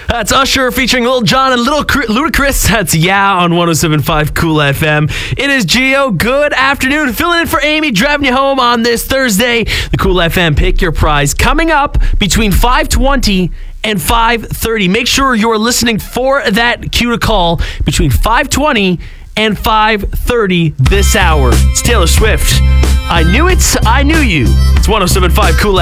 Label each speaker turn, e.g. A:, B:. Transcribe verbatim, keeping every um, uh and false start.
A: That's Usher featuring Lil Jon and Little Cri- Ludacris. That's Yeah on one oh seven point five Cool F M. It is Gio. Good afternoon. Filling in for Amy, driving you home on this Thursday. The Cool F M Pick Your Prize coming up between five twenty and five thirty. Make sure you're listening for that cue to call between five twenty and five thirty this hour. It's Taylor Swift. I knew it. I knew you. It's one oh seven point five Cool F M.